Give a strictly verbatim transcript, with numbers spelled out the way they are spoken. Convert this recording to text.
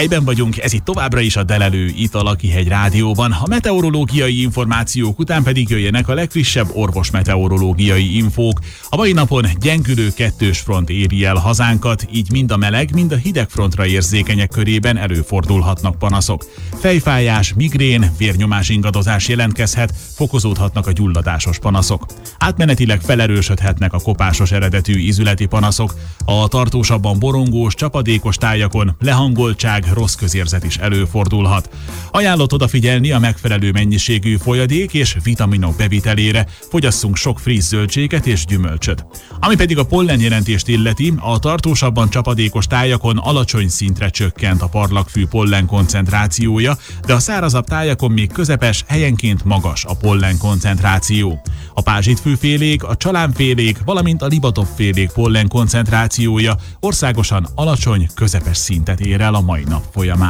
Helyben vagyunk, ez itt továbbra is a Delelő itt a Lakihegy Rádióban. A meteorológiai információk után pedig jöjjenek a legfrissebb orvosmeteorológiai infók. A mai napon gyengülő kettős front éri el hazánkat, így mind a meleg, mind a hideg frontra érzékenyek körében előfordulhatnak panaszok. Fejfájás, migrén, vérnyomás ingadozás jelentkezhet, fokozódhatnak a gyulladásos panaszok. Átmenetileg felerősödhetnek a kopásos eredetű ízületi panaszok, a tartósabban borongós, csapadékos tájakon lehangoltság, rossz közérzet is előfordulhat. Ajánlott odafigyelni a megfelelő mennyiségű folyadék és vitaminok bevitelére, fogyasszunk sok friss zöldséget és gyümölcsöt. Ami pedig a pollenjelentést illeti, a tartósabban csapadékos tájakon alacsony szintre csökkent a parlagfű pollen koncentrációja, de a szárazabb tájakon még közepes, helyenként magas a pollen koncentráció. A pázsitfűfélék, a csalánfélék, valamint a libatopfélék pollen koncentrációja országosan alacsony, közepes szintet ér el a mai nap folyamán.